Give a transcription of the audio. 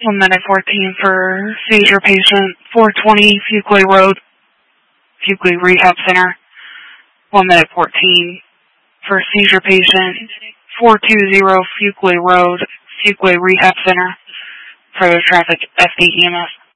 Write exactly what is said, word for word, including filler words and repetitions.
one minute fourteen for seizure patient, four twenty Fuquay Road, Fuquay Rehab Center. one minute fourteen for seizure patient, four twenty Fuquay Road, Fuquay Rehab Center. Further traffic, F D E M S.